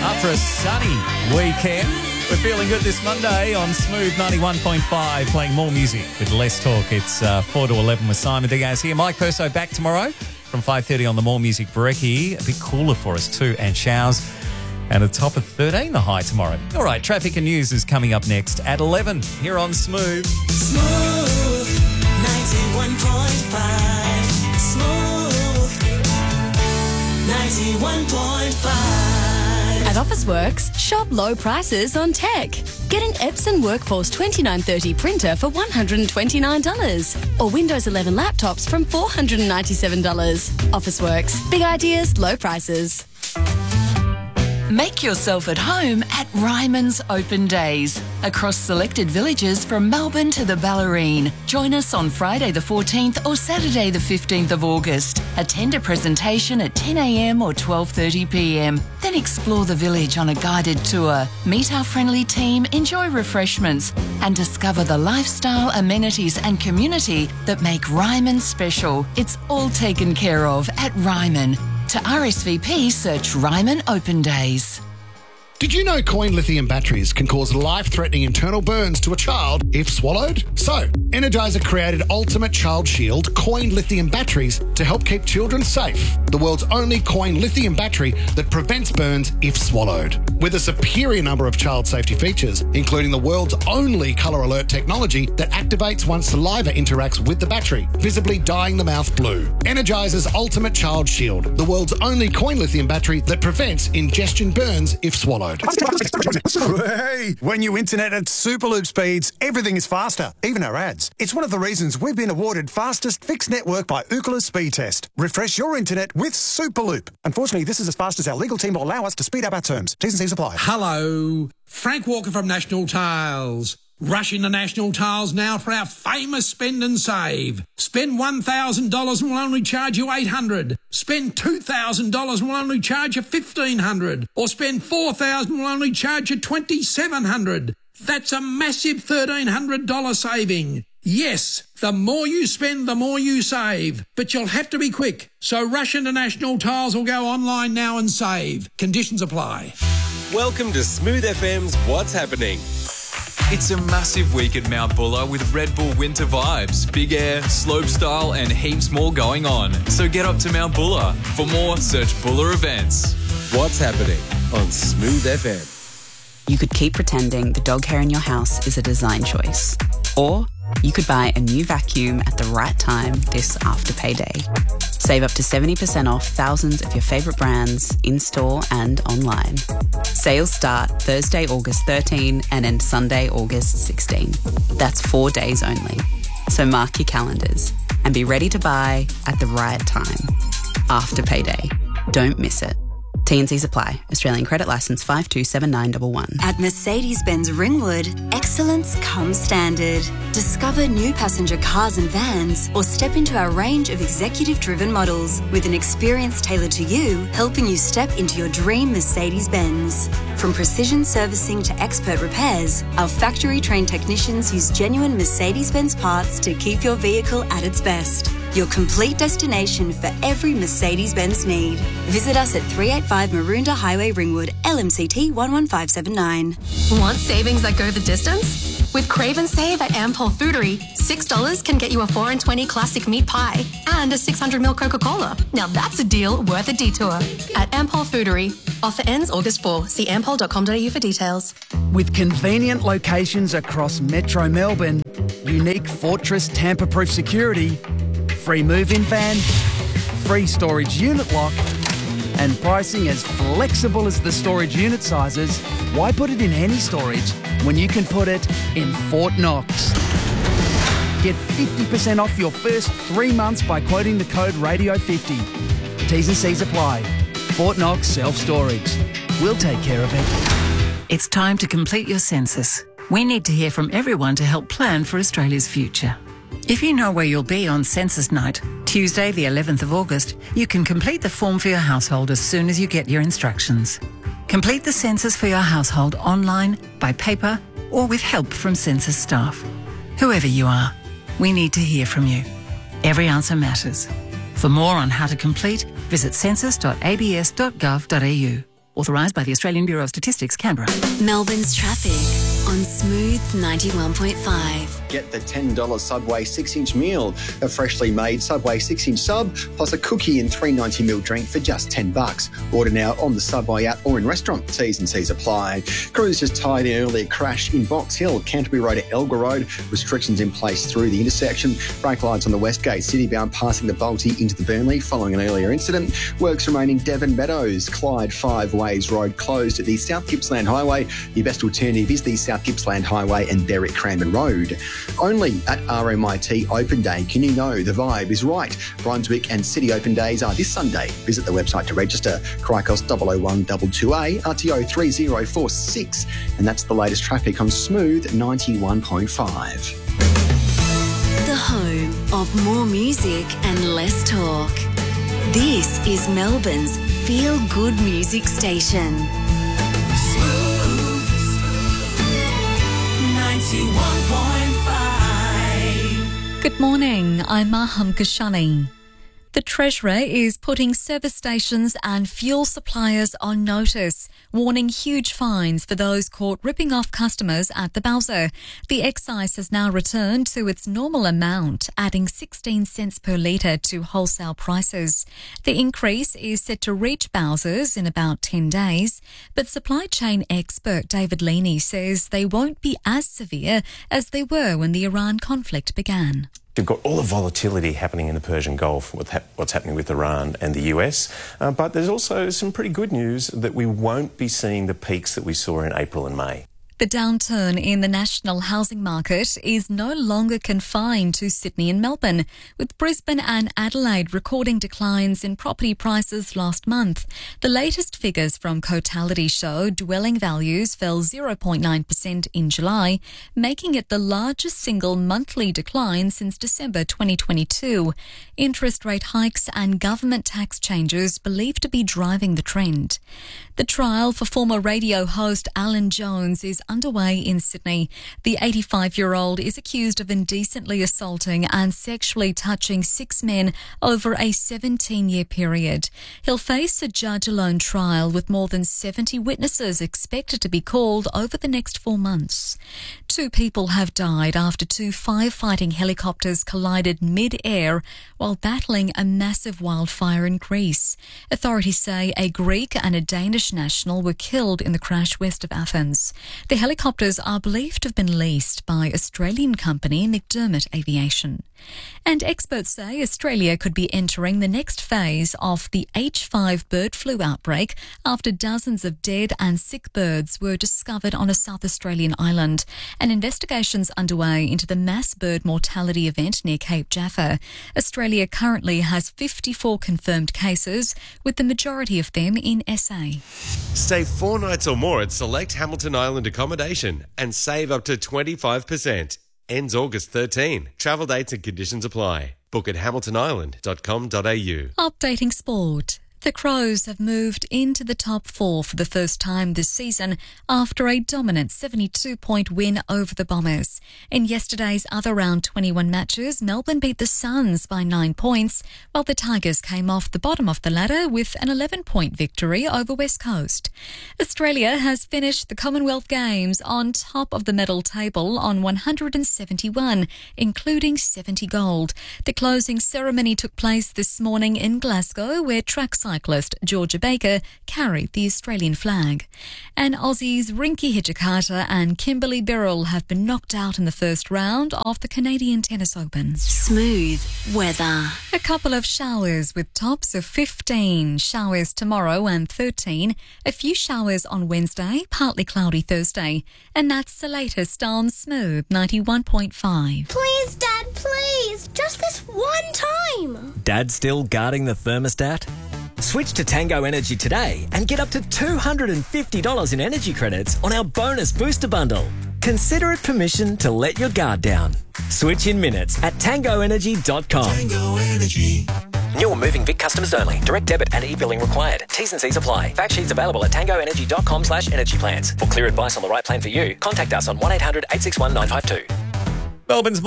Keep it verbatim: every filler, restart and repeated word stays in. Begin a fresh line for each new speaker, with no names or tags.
After a sunny weekend, we're feeling good this Monday on Smooth ninety-one point five, playing more music with less talk. It's uh, four to eleven with Simon Diaz here. Mike Perso back tomorrow from five thirty on the More Music Brekkie. A bit cooler for us too, and showers. And a top of thirteen, the high tomorrow. All right, traffic and news is coming up next at eleven here on Smooth.
Smooth ninety-one point five. Smooth ninety-one point five.
At Officeworks, shop low prices on tech. Get an Epson Workforce twenty-nine thirty printer for one hundred twenty-nine dollars or Windows eleven laptops from four hundred ninety-seven dollars. Officeworks, big ideas, low prices.
Make yourself at home at Ryman's Open Days. Across selected villages from Melbourne to the Ballerine. Join us on Friday the fourteenth or Saturday the fifteenth of August. Attend a presentation at ten a m or twelve thirty p m. Then explore the village on a guided tour. Meet our friendly team, enjoy refreshments and discover the lifestyle, amenities and community that make Ryman special. It's all taken care of at Ryman. To R S V P, search Ryman Open Days.
Did you know coin lithium batteries can cause life-threatening internal burns to a child if swallowed? So, Energizer created Ultimate Child Shield coin lithium batteries to help keep children safe. The world's only coin lithium battery that prevents burns if swallowed. With a superior number of child safety features, including the world's only colour alert technology that activates once saliva interacts with the battery, visibly dyeing the mouth blue. Energizer's Ultimate Child Shield, the world's only coin lithium battery that prevents ingestion burns if swallowed.
Hey, when you internet at Superloop speeds, everything is faster, even our ads. It's one of the reasons we've been awarded fastest fixed network by Ookla Speed Test. Refresh your internet with Superloop. Unfortunately, this is as fast as our legal team will allow us to speed up our terms. T's and C's apply.
Hello, Frank Walker from National Tiles. Rush into National Tiles now for our famous spend and save. Spend one thousand dollars and we'll only charge you eight hundred dollars. Spend two thousand dollars and we'll only charge you fifteen hundred dollars. Or spend four thousand dollars and we'll only charge you twenty-seven hundred dollars. That's a massive thirteen hundred dollars saving. Yes, the more you spend, the more you save. But you'll have to be quick. So rush into National Tiles or go online now and save. Conditions apply.
Welcome to Smooth F M's What's Happening.
It's a massive week at Mount Buller with Red Bull winter vibes, big air, slopestyle and heaps more going on. So get up to Mount Buller. For more, search Buller Events.
What's Happening on Smooth F M.
You could keep pretending the dog hair in your house is a design choice. Or you could buy a new vacuum at the right time this after payday. Save up to seventy percent off thousands of your favourite brands in-store and online. Sales start Thursday, August thirteenth and end Sunday, August sixteenth. That's four days only. So mark your calendars and be ready to buy at the right time. After payday. Don't miss it. T and C's apply. Australian credit licence five two seven nine one one.
At Mercedes-Benz Ringwood, excellence comes standard. Discover new passenger cars and vans or step into our range of executive-driven models with an experience tailored to you, helping you step into your dream Mercedes-Benz. From precision servicing to expert repairs, our factory-trained technicians use genuine Mercedes-Benz parts to keep your vehicle at its best. Your complete destination for every Mercedes-Benz need. Visit us at three eighty-five Maroondah Highway, Ringwood, L M C T one one five seven nine.
Want savings that go the distance? With Crave and Save at Ampol Foodery, six dollars can get you a four and twenty classic meat pie and a six hundred milliliter Coca-Cola. Now that's a deal worth a detour. At Ampol Foodery. Offer ends August fourth. See ampol dot com dot a u for details.
With convenient locations across Metro Melbourne, unique Fortress tamper-proof security, free move-in van, free storage unit lock, and pricing as flexible as the storage unit sizes, why put it in any storage when you can put it in Fort Knox? Get fifty percent off your first three months by quoting the code radio fifty. T's and C's apply. Fort Knox Self-Storage. We'll take care of it.
It's time to complete your census. We need to hear from everyone to help plan for Australia's future. If you know where you'll be on census night, Tuesday the eleventh of August, you can complete the form for your household as soon as you get your instructions. Complete the census for your household online, by paper, or with help from census staff. Whoever you are, we need to hear from you. Every answer matters. For more on how to complete, visit census dot a b s dot gov dot a u. Authorised by the Australian Bureau of Statistics, Canberra.
Melbourne's traffic on Smooth ninety-one point five.
Get the ten dollars Subway six inch meal, a freshly made Subway six inch sub, plus a cookie and three ninety ml drink for just ten bucks. Order now on the Subway app or in restaurant. T's and C's apply. Crews just tied an earlier crash in Box Hill, Canterbury Road to Elgar Road. Restrictions in place through the intersection. Brake lights on the West Gate, Citybound passing the Balti into the Burnley following an earlier incident. Works remaining Devon Meadows, Clyde Five Ways Road closed at the South Gippsland Highway. Your best alternative is the South Gippsland Highway and Berwick Cranbourne Road. Only at R M I T Open Day can you know the vibe is right. Brunswick and City Open Days are this Sunday. Visit the website to register. Cricos double oh one two two A, R T O three oh four six. And that's the latest traffic on Smooth ninety-one point five.
The home of more music and less talk. This is Melbourne's feel-good music station.
Smooth ninety-one point five.
Good morning, I'm Maham Kashani. The Treasurer is putting service stations and fuel suppliers on notice, warning huge fines for those caught ripping off customers at the Bowser. The excise has now returned to its normal amount, adding sixteen cents per litre to wholesale prices. The increase is set to reach Bowser's in about ten days, but supply chain expert David Leaney says they won't be as severe as they were when the Iran conflict began.
You've got all the volatility happening in the Persian Gulf with ha- what's happening with Iran and the U S, uh, but there's also some pretty good news that we won't be seeing the peaks that we saw in April and May.
The downturn in the national housing market is no longer confined to Sydney and Melbourne, with Brisbane and Adelaide recording declines in property prices last month. The latest figures from Cotality show dwelling values fell zero point nine percent in July, making it the largest single monthly decline since December twenty twenty-two. Interest rate hikes and government tax changes believed to be driving the trend. The trial for former radio host Alan Jones is underway in Sydney. The eighty-five-year-old is accused of indecently assaulting and sexually touching six men over a seventeen-year period. He'll face a judge-alone trial with more than seventy witnesses expected to be called over the next four months. Two people have died after two firefighting helicopters collided mid-air while battling a massive wildfire in Greece. Authorities say a Greek and a Danish national were killed in the crash west of Athens. The helicopters are believed to have been leased by Australian company McDermott Aviation. And experts say Australia could be entering the next phase of the H five bird flu outbreak after dozens of dead and sick birds were discovered on a South Australian island. An investigation's underway into the mass bird mortality event near Cape Jaffa. Australia currently has fifty-four confirmed cases, with the majority of them in S A.
Stay four nights or more at select Hamilton Island accommodation and save up to twenty-five percent. Ends August thirteenth. Travel dates and conditions apply. Book at hamilton island dot com dot a u.
Updating sport. The Crows have moved into the top four for the first time this season after a dominant seventy-two point win over the Bombers. In yesterday's other round twenty-one matches, Melbourne beat the Suns by nine points, while the Tigers came off the bottom of the ladder with an eleven point victory over West Coast. Australia has finished the Commonwealth Games on top of the medal table on one hundred seventy-one, including seventy gold. The closing ceremony took place this morning in Glasgow, where track cyclist Georgia Baker carried the Australian flag. And Aussies Rinky Hijikata and Kimberly Birrell have been knocked out in the first round of the Canadian Tennis Open.
Smooth weather.
A couple of showers with tops of fifteen. Showers tomorrow and thirteen. A few showers on Wednesday, partly cloudy Thursday. And that's the latest on Smooth ninety-one point five.
Please, Dad, please. Just this one time.
Dad still guarding the thermostat? Switch to Tango Energy today and get up to two hundred fifty dollars in energy credits on our bonus booster bundle. Consider it permission to let your guard down. Switch in minutes at tango energy dot com.
Tango Energy.
New or moving Vic customers only. Direct debit and e-billing required. T's and C's apply. Fact sheets available at tango energy dot com slash energy plans. For clear advice on the right plan for you, contact us on one eight hundred eight six one nine five two.
Melbourne's